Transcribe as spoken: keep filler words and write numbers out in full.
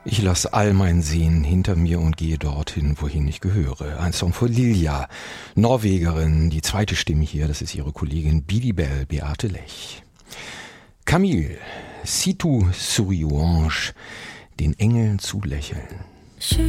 Ich lasse all mein Sehen hinter mir und gehe dorthin, wohin ich gehöre. Ein Song von Lilja, Norwegerin. Die zweite Stimme hier, das ist ihre Kollegin Bidibel Beate Lech. Camille, si tu souris aux anges, den Engeln zulächeln. Je